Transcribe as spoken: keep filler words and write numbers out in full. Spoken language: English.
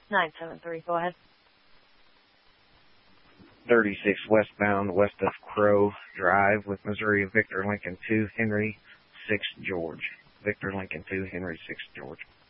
nine seven three. Go ahead. thirty-six westbound, west of Crow Drive with Missouri, Victor Lincoln two, Henry six, George. Victor Lincoln two, Henry six, George.